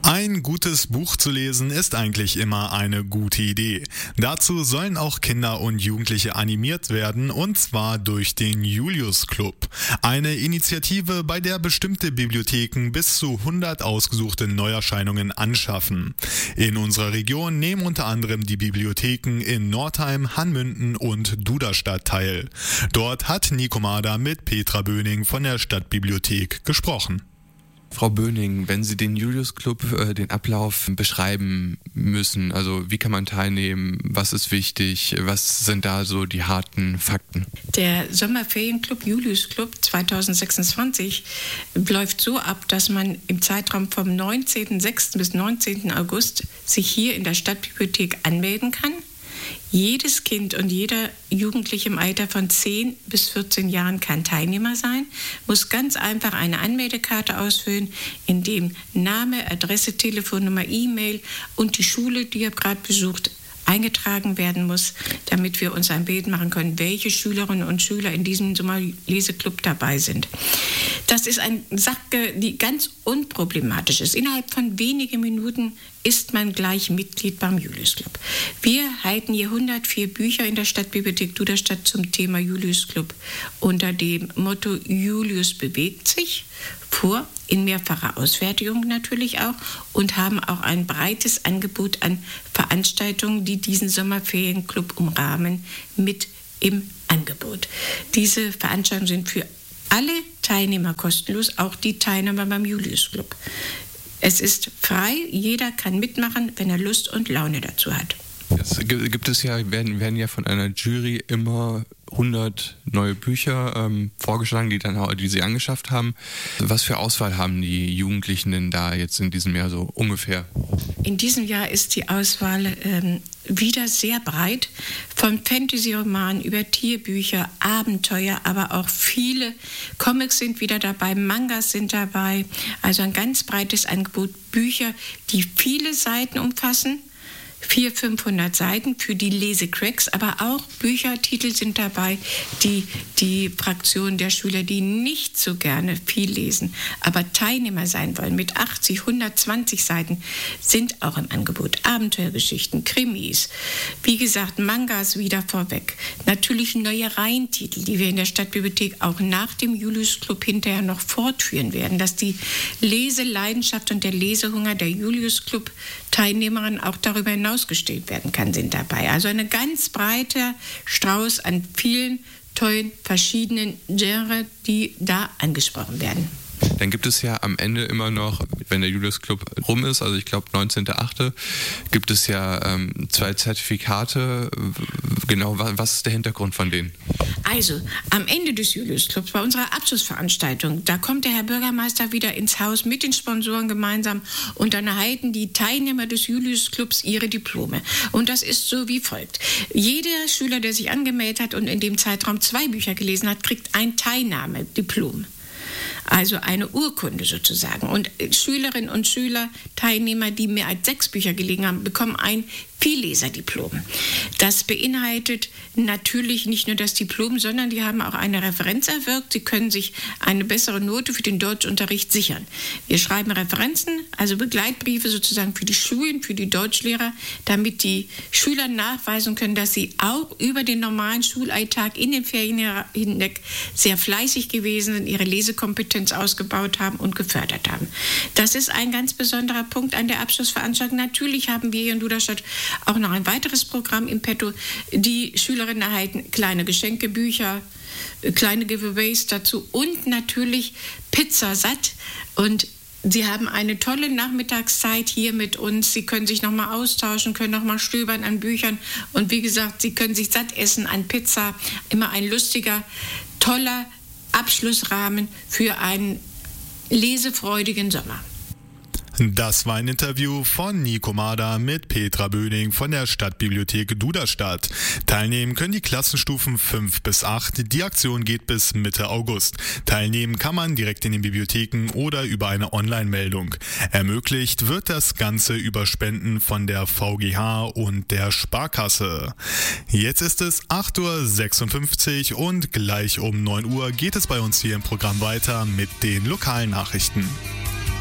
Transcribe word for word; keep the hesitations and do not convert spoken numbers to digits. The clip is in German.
Ein gutes Buch zu lesen ist eigentlich immer eine gute Idee. Dazu sollen auch Kinder und Jugendliche animiert werden, und zwar durch den Julius Club. Eine Initiative, bei der bestimmte Bibliotheken bis zu hundert ausgesuchte Neuerscheinungen anschaffen. In unserer Region nehmen unter anderem die Bibliotheken in Nordheim, Hanmünden und Duderstadt teil. Dort hat Nico Mader mit Petra Böning von der Stadtbibliothek gesprochen. Frau Böning, wenn Sie den Julius Club, äh, den Ablauf beschreiben müssen, also wie kann man teilnehmen, was ist wichtig, was sind da so die harten Fakten? Der Sommerferienclub Julius Club zwanzig sechsundzwanzig läuft so ab, dass man im Zeitraum vom neunzehnten sechsten bis neunzehnten August sich hier in der Stadtbibliothek anmelden kann. Jedes Kind und jeder Jugendliche im Alter von zehn bis vierzehn Jahren kann Teilnehmer sein, muss ganz einfach eine Anmeldekarte ausfüllen, in dem Name, Adresse, Telefonnummer, E-Mail und die Schule, die ihr gerade besucht, eingetragen werden muss, damit wir uns ein Bild machen können, welche Schülerinnen und Schüler in diesem Sommerleseklub dabei sind. Das ist eine Sache, die ganz unproblematisch ist. Innerhalb von wenigen Minuten ist man gleich Mitglied beim Julius Club. Wir halten hier hundertvier Bücher in der Stadtbibliothek Duderstadt zum Thema Julius Club unter dem Motto Julius bewegt sich vor, in mehrfacher Ausfertigung natürlich auch, und haben auch ein breites Angebot an Veranstaltungen, die diesen Sommerferienclub umrahmen, mit im Angebot. Diese Veranstaltungen sind für alle Teilnehmer kostenlos, auch die Teilnehmer beim Julius Club. Es ist frei, jeder kann mitmachen, wenn er Lust und Laune dazu hat. Es gibt es ja, werden, werden ja von einer Jury immer hundert neue Bücher ähm, vorgeschlagen, die dann auch, die sie angeschafft haben. Was für Auswahl haben die Jugendlichen denn da jetzt in diesem Jahr so ungefähr? In diesem Jahr ist die Auswahl ähm, wieder sehr breit. Von Fantasy-Romanen über Tierbücher, Abenteuer, aber auch viele Comics sind wieder dabei, Mangas sind dabei. Also ein ganz breites Angebot, Bücher, die viele Seiten umfassen. vierhundert, fünfhundert Seiten für die Lesecracks, aber auch Büchertitel sind dabei, die die Fraktion der Schüler, die nicht so gerne viel lesen, aber Teilnehmer sein wollen, mit achtzig, hundertzwanzig Seiten, sind auch im Angebot. Abenteuergeschichten, Krimis, wie gesagt, Mangas wieder vorweg. Natürlich neue Reihentitel, die wir in der Stadtbibliothek auch nach dem Julius Club hinterher noch fortführen werden, dass die Leseleidenschaft und der Lesehunger der Julius Club Teilnehmerinnen auch darüber hinausgestellt werden kann, sind dabei. Also eine ganz breiter Strauß an vielen tollen verschiedenen Genres, die da angesprochen werden. Dann gibt es ja am Ende immer noch, wenn der Julius Club rum ist, also ich glaube neunzehnten achten gibt es ja ähm, zwei Zertifikate. Genau, was ist der Hintergrund von denen? Also, am Ende des Julius Clubs, bei unserer Abschlussveranstaltung, da kommt der Herr Bürgermeister wieder ins Haus mit den Sponsoren gemeinsam und dann erhalten die Teilnehmer des Julius Clubs ihre Diplome. Und das ist so wie folgt. Jeder Schüler, der sich angemeldet hat und in dem Zeitraum zwei Bücher gelesen hat, kriegt ein Teilnahmediplom. Also eine Urkunde sozusagen. Und Schülerinnen und Schüler, Teilnehmer, die mehr als sechs Bücher gelesen haben, bekommen ein Vielleserdiplom. Das beinhaltet natürlich nicht nur das Diplom, sondern die haben auch eine Referenz erwirkt. Sie können sich eine bessere Note für den Deutschunterricht sichern. Wir schreiben Referenzen, also Begleitbriefe sozusagen für die Schulen, für die Deutschlehrer, damit die Schüler nachweisen können, dass sie auch über den normalen Schulalltag in den Ferien hinweg sehr fleißig gewesen sind, ihre Lesekompetenz ausgebaut haben und gefördert haben. Das ist ein ganz besonderer Punkt an der Abschlussveranstaltung. Natürlich haben wir hier in Duderstadt auch noch ein weiteres Programm im Petto. Die Schülerinnen erhalten kleine Geschenke, Bücher, kleine Giveaways dazu und natürlich Pizza satt. Und Sie haben eine tolle Nachmittagszeit hier mit uns. Sie können sich nochmal austauschen, können nochmal stöbern an Büchern. Und wie gesagt, Sie können sich satt essen an Pizza. Immer ein lustiger, toller Abschlussrahmen für einen lesefreudigen Sommer. Das war ein Interview von Nico Mader mit Petra Böning von der Stadtbibliothek Duderstadt. Teilnehmen können die Klassenstufen fünf bis acht. Die Aktion geht bis Mitte August. Teilnehmen kann man direkt in den Bibliotheken oder über eine Online-Meldung. Ermöglicht wird das Ganze über Spenden von der V G H und der Sparkasse. Jetzt ist es acht Uhr sechsundfünfzig und gleich um neun Uhr geht es bei uns hier im Programm weiter mit den lokalen Nachrichten.